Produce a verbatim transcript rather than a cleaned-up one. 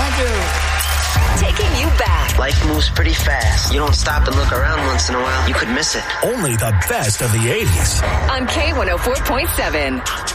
Thank you. Taking you back. Life moves pretty fast. You don't stop and look around once in a while. You could miss it. Only the best of the eighties. On K one oh four point seven.